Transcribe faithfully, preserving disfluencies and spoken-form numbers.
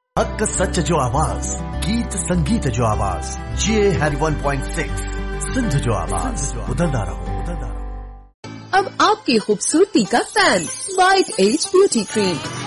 हक सच जो आवाज, गीत संगीत जो आवाज, जे had one point six Sindh जो आवाज, उदंदा रहो उदंदा रहो। अब आपकी खूबसूरती का fan white as beauty cream